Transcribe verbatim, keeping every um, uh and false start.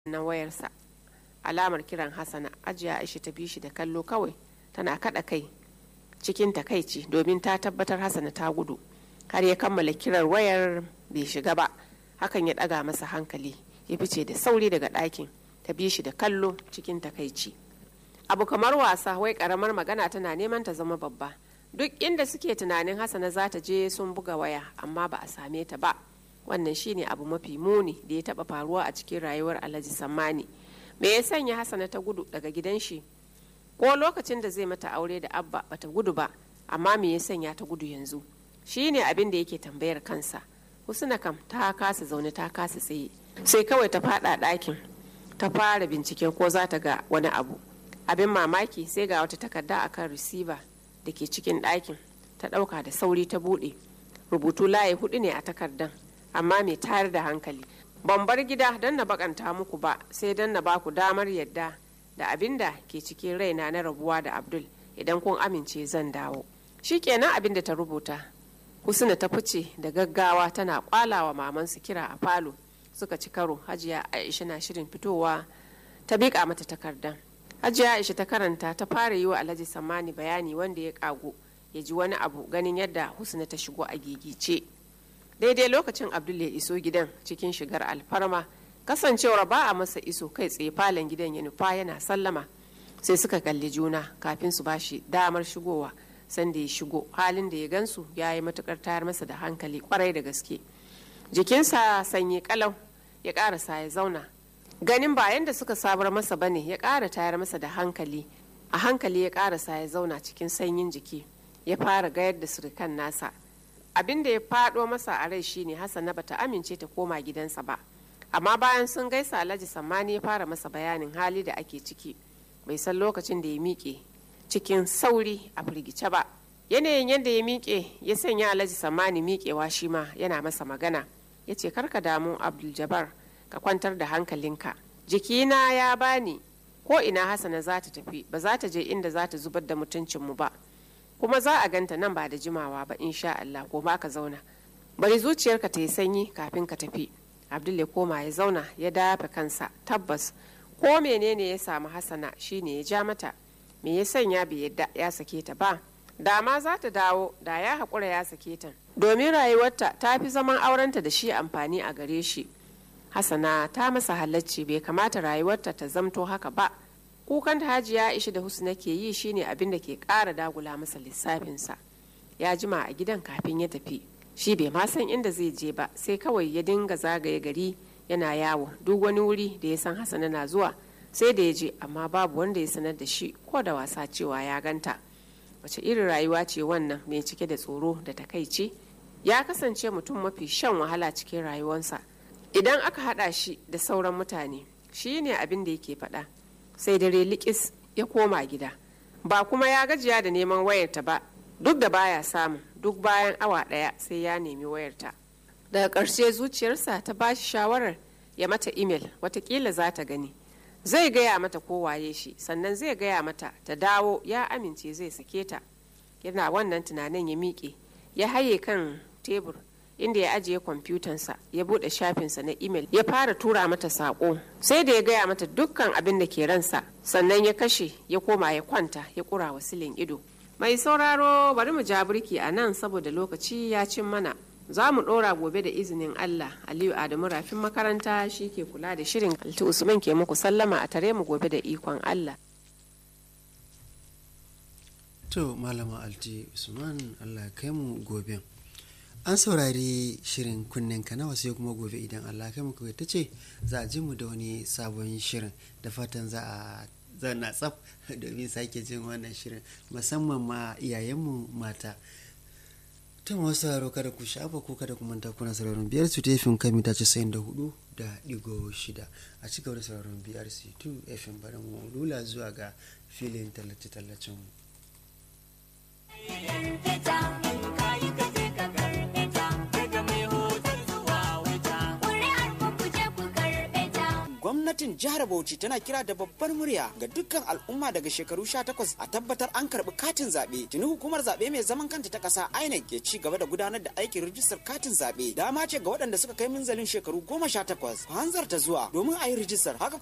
na wayarsa alamar kiran Hassana. Hajiya Aisha ta bi shi da kallo kawai, tana kada kai cikin takaici domin ta tabbatar Hassana ta gudu. Har ya kammala kirar wayar bai shiga ba, hakan ya daga masa hankali, ya fice da sauri daga ɗakin. Ta bi shi da kallo cikin takaici. Abu kamar wasa, wai karamar magana tana neman ta zama babba. Duk inda suke tunanin Hassana za ta je sun buga waya, amma ba a same ta ba. Wannan shine abu mafi muni da ya taba faruwa a cikin rayuwar Alhaji Sammani. Me ya sanya Hassana ta gudu daga gidan shi? Ko lokacin da zai mata aure da Abba bata gudu ba, amma me ya sanya ta gudu yanzu? Shine abin da yake tambayar kansa. Husna kam ta kasa zaune, ta kasa tsaye, sai kawai ta fada ɗakin ta fara binciken ko za ta ga wani abu. Abin mamaki, sai ga wata takarda akan receiver da ke cikin ɗakin. Ta ɗauka da sauri ta buɗe. Rubutu layi hudu ne a takardan, amma mai tayar da hankali. Ban bar gida don na bakanta muku ba, sai don na baku damar yadda da abin da ke cikin raina na rabuwa da Abdul. Idan kun amince zan dawo. Shikenan abin da ta rubuta. Husna ta fice da gaggawa, tana kwalawa mamansu kira a falo. Suka ci karo. Hajiya Aisha na shirin fitowa, ta bika mata takardan. Hajiya Aisha ta karanta, ta fara yi wa Alhaji Sammani bayani wanda ya kago ya ji wani abu, ganin yadda Husna ta shigo a gigice. Daidai lokacin Abdul ya iso gidan cikin shigar alfarma. Kasancewar ba a masa iso kai tsaye, falon gidan ya nufa yana sallama. Sai suka kalli juna kafin su bashi damar shigowa. Sanda ya shigo, halin da ya gansu ya yi matukar tayar masa da hankali kwarai da gaske. Jikinsa sanyi kalau, ya karasa ya zauna. Ganin bayan da suka sabar masa bane ya kara tayar masa da hankali. A hankali ya karasa ya zauna cikin sanyin jiki. Ya fara gayar da surukan nasa. Abin da ya fado masa a rai shine Hassana bata amince ta koma gidansa ba. Amma bayan sun gaisa, Alhaji Sammani ya fara masa bayanin hali da ake ciki. Bai san lokacin da ya miƙe cikin sauri a firgice ba. Yanayin yadda ya miƙe ya sanya Alhaji Sammani miƙewa shi ma yana masa magana. Ya ce, karka damu Abdul Jabbar, ka kwantar da hankalinka. Jikina ya bani ko ina Hassana za ta tafi, ba za ta je inda za ta zubar da mutuncinmu ba. Kuma za a ganta nan ba da jimawa ba insha Allah, ko ba ka zauna. Bari zuciyarka ta yi sanyi kafin ka tafi. Abdul ya koma ya zauna, ya dafa kansa. Tabbas ko menene ya samu Hassana shine ya ja mata. Me ya sanya bai yadda ya sake ta ba? Da ma za ta dawo, da ya haƙura ya sake ta, domin rayuwarta ta fi zaman aurenta da shi amfani a gare shi. Hassana ta masa halacci, bai kamata rayuwarta ta zamto haka ba. Kukan da Hajiya Aisha da Husna ke yi shine abin da ke ƙara dagula masa lissafinsa. Ya jima a gidan kafin ya tafi. Shi bai ma san inda zai je ba, sai kawai ya dinga zagaye gari yana yawo. Duk wani wuri da ya san Hassana na zuwa sai da ya je, amma babu wanda ya sanar da shi ko da wasa cewa ya ganta. Wace irin rayuwa ce wannan mai cike da tsoro da takaici? Ya kasance mutum mafi shan wahala cikin rayuwarsa idan aka hada shi da sauran mutane. Shi ne abin da yake faɗa. Sai dare likis ya koma gida, ba kuma ya gajiya da neman wayarta ba. Duk da baya samu, duk bayan awa ɗaya sai ya nemi wayarta. Daga ƙarshe zuciyarsa ta ba shi shawarar ya mata imel, watakila za ta gani. Zai gaya mata ko waye shi, sannan zai gaya mata ta dawo, ya amince zai sake ta. Yana wannan tunanin ya miƙe, ya haye kan tebur inda ya ajiye kwamfutansa, ya buɗe shafinsa na imel, ya fara tura mata saƙo. Sai da ya gaya mata dukkan abin da ke ransa, sannan ya kashe, ya koma ya kwanta, ya ƙura wa silin ido. Mai sauraro, bari mu ja birki a nan saboda lokaci ya cin mana. Za mu ɗora gobe da izinin Allah. Aliyu Adamu Rafin makaranta shi ke kula da shirin. Alti Usman ke muku sallama, a tare mu gobe da ikon Allah. To Malama Alti Usman, Allah kai mu gobe. An saurari shirin kunnen ka nawa, sai kuma gobe idan Allah kai mu kawai ta ce za a ji mu da wani sabon shirin. Da fatan za a zauna tsaf domin sake jin wannan shirin, musamman ma iyayenmu mata. Ta masu sauraro, kada ku shafa ko kada ku manta kuna sauraron biyar su ta efin kan mita casa'in da hudu da digo shida a cikin da sauraron B R C two efin barin mu lula zuwa ga filin tallace-tallacen mu. gwamnatin jihar Bauchi tana kira da babbar murya ga dukkan al'umma daga shekaru sha takwas a tabbatar an karbi katin zaɓe. Tuni hukumar zaɓe mai zaman kanta ta ƙasa I N E C ke ci gaba da gudanar da aikin rijistar katin zaɓe. Dama ce ga waɗanda suka kai minzalin shekaru goma sha takwas ku hanzarta zuwa domin a yi rijistar. Haka